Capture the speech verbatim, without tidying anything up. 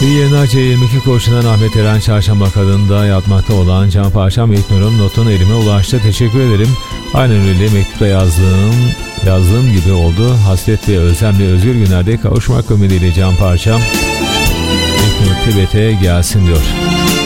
İyi yayınlar. C yirmi iki Koç'tan Ahmet Eren Çarşamba Kadın'da yatmakta olan Can Parçam İlknur'un notun elime ulaştı. Teşekkür ederim. Aynen öyle, mektupta yazdığım yazdığım gibi oldu. Hasret ve özlemle özgür günlerde kavuşmak ümidiyle Can Parçam. İlknur Tibet'e gelsin diyor.